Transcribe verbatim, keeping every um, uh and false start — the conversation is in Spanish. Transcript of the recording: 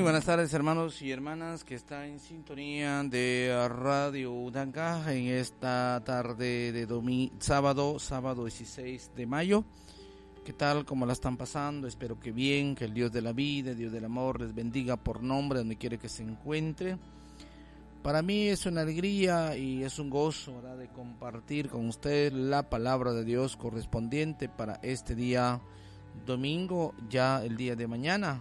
buenas tardes, hermanos y hermanas que están en sintonía de Radio Udanga en esta tarde de domi- sábado, sábado dieciséis de mayo. ¿Qué tal? ¿Cómo la están pasando? Espero que bien, que el Dios de la vida, el Dios del amor les bendiga por nombre donde quiere que se encuentre. Para mí es una alegría y es un gozo, ¿verdad?, de compartir con usted la palabra de Dios correspondiente para este día domingo, ya el día de mañana.